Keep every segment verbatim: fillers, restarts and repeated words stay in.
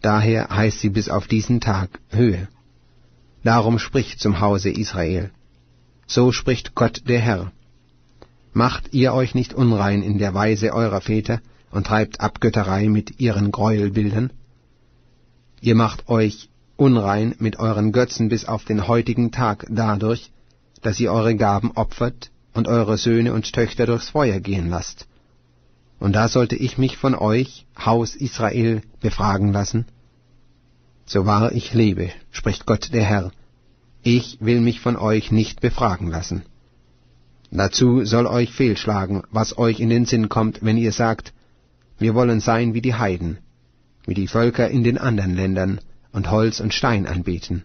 daher heißt sie bis auf diesen Tag Höhe. Darum spricht zum Hause Israel: So spricht Gott der Herr: Macht ihr euch nicht unrein in der Weise eurer Väter und treibt Abgötterei mit ihren Gräuelbildern? Ihr macht euch unrein mit euren Götzen bis auf den heutigen Tag dadurch, dass ihr eure Gaben opfert und eure Söhne und Töchter durchs Feuer gehen lasst. Und da sollte ich mich von euch, Haus Israel, befragen lassen? So wahr ich lebe, spricht Gott der Herr, ich will mich von euch nicht befragen lassen. Dazu soll euch fehlschlagen, was euch in den Sinn kommt, wenn ihr sagt, wir wollen sein wie die Heiden, wie die Völker in den anderen Ländern, und Holz und Stein anbeten.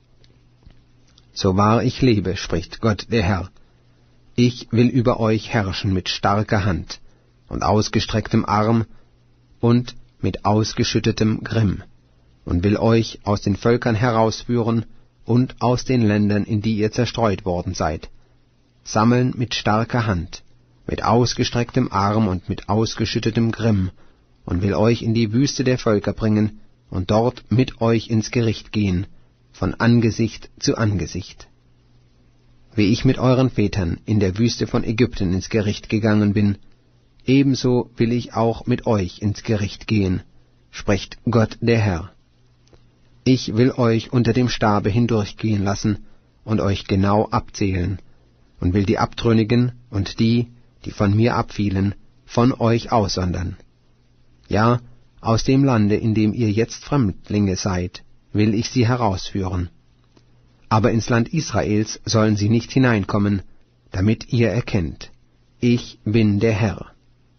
So wahr ich lebe, spricht Gott der Herr, ich will über euch herrschen mit starker Hand und ausgestrecktem Arm und mit ausgeschüttetem Grimm, und will euch aus den Völkern herausführen und aus den Ländern, in die ihr zerstreut worden seid, sammeln mit starker Hand, mit ausgestrecktem Arm und mit ausgeschüttetem Grimm, und will euch in die Wüste der Völker bringen und dort mit euch ins Gericht gehen, von Angesicht zu Angesicht. Wie ich mit euren Vätern in der Wüste von Ägypten ins Gericht gegangen bin, ebenso will ich auch mit euch ins Gericht gehen, spricht Gott der Herr. Ich will euch unter dem Stabe hindurchgehen lassen und euch genau abzählen, und will die Abtrünnigen und die, die von mir abfielen, von euch aussondern. Ja, aus dem Lande, in dem ihr jetzt Fremdlinge seid, will ich sie herausführen. Aber ins Land Israels sollen sie nicht hineinkommen, damit ihr erkennt, ich bin der Herr.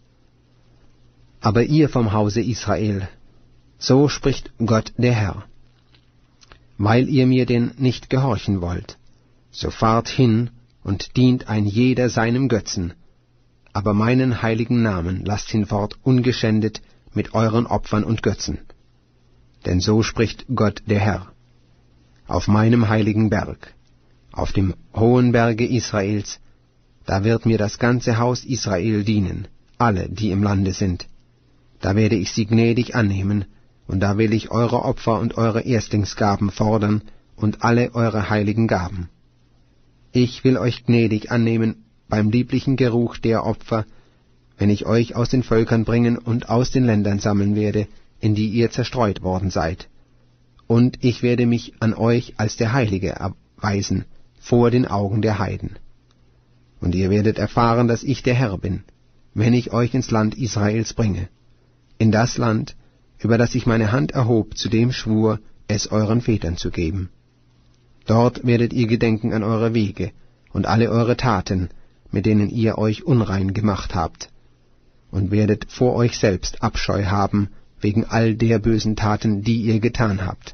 Aber ihr vom Hause Israel, so spricht Gott der Herr: Weil ihr mir denn nicht gehorchen wollt, so fahrt hin und dient ein jeder seinem Götzen, aber meinen heiligen Namen lasst hinfort ungeschändet mit euren Opfern und Götzen. Denn so spricht Gott der Herr: Auf meinem heiligen Berg, auf dem hohen Berge Israels, da wird mir das ganze Haus Israel dienen, alle, die im Lande sind. Da werde ich sie gnädig annehmen, und da will ich eure Opfer und eure Erstlingsgaben fordern und alle eure heiligen Gaben. Ich will euch gnädig annehmen beim lieblichen Geruch der Opfer, wenn ich euch aus den Völkern bringen und aus den Ländern sammeln werde, in die ihr zerstreut worden seid. Und ich werde mich an euch als der Heilige erweisen vor den Augen der Heiden. Und ihr werdet erfahren, dass ich der Herr bin, wenn ich euch ins Land Israels bringe, in das Land, über das ich meine Hand erhob, zu dem schwur, es euren Vätern zu geben. Dort werdet ihr gedenken an eure Wege und alle eure Taten, mit denen ihr euch unrein gemacht habt, und werdet vor euch selbst Abscheu haben wegen all der bösen Taten, die ihr getan habt.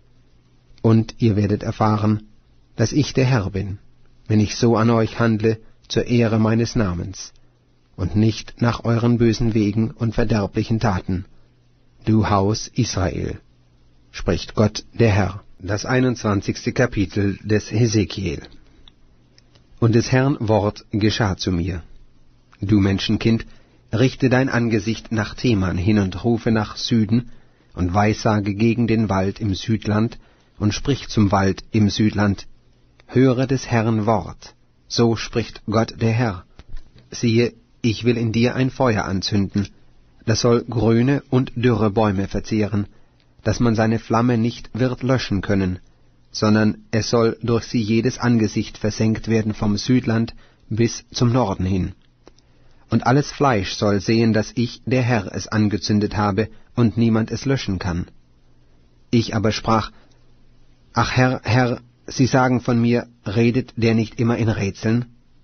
Und ihr werdet erfahren, dass ich der Herr bin, wenn ich so an euch handle zur Ehre meines Namens, und nicht nach euren bösen Wegen und verderblichen Taten, du Haus Israel, spricht Gott der Herr. Das einundzwanzigste Kapitel des Hesekiel. Und des Herrn Wort geschah zu mir: Du Menschenkind, richte dein Angesicht nach Teman hin und rufe nach Süden und weissage gegen den Wald im Südland und sprich zum Wald im Südland: Höre des Herrn Wort, so spricht Gott der Herr. Siehe, ich will in dir ein Feuer anzünden, das soll grüne und dürre Bäume verzehren, dass man seine Flamme nicht wird löschen können, sondern es soll durch sie jedes Angesicht versenkt werden vom Südland bis zum Norden hin. Und alles Fleisch soll sehen, dass ich, der Herr, es angezündet habe und niemand es löschen kann. Ich aber sprach: Ach Herr, Herr, Sie sagen von mir, redet der nicht immer in Rätseln?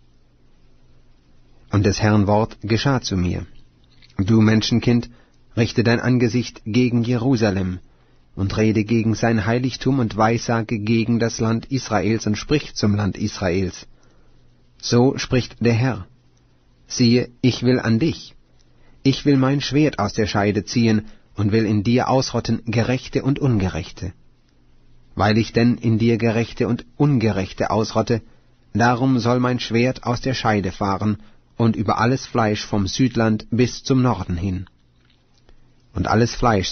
Und des Herrn Wort geschah zu mir: Du Menschenkind, richte dein Angesicht gegen Jerusalem und rede gegen sein Heiligtum und weissage gegen das Land Israels und sprich zum Land Israels: So spricht der Herr: Siehe, ich will an dich, ich will mein Schwert aus der Scheide ziehen und will in dir ausrotten Gerechte und Ungerechte. Weil ich denn in dir Gerechte und Ungerechte ausrotte, darum soll mein Schwert aus der Scheide fahren und über alles Fleisch vom Südland bis zum Norden hin. Und alles Fleisch